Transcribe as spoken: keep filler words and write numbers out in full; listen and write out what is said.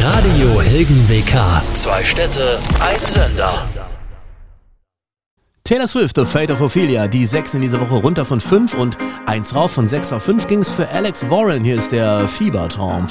Radio Hilgen W K. Zwei Städte, ein Sender. Taylor Swift, The Fate of Ophelia, die sechs in dieser Woche runter von fünf und eins rauf, von sechs auf fünf ging's für Alex Warren. Hier ist der Fiebertraum.